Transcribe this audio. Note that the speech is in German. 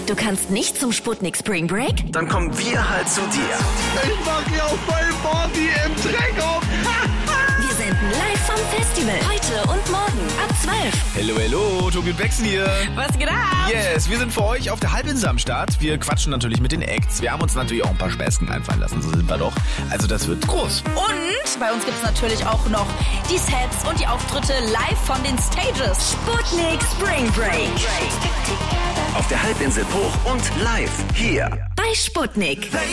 Du kannst nicht zum Sputnik Spring Break? Dann kommen wir halt zu dir. Ich mach hier auf mein Body im Dreck auf. Wir senden live vom Festival. Heute und morgen ab 12. Hello, Tobi und Bex hier. Was geht ab? Yes, wir sind für euch auf der Halbinsel am Start. Wir quatschen natürlich mit den Acts. Wir haben uns natürlich auch ein paar Späßchen einfallen lassen, so sind wir doch. Also das wird groß. Und bei uns gibt's natürlich auch noch die Sets und die Auftritte live von den Stages. Sputnik Spring Break. Auf der Halbinsel hoch und live hier Bei Sputnik.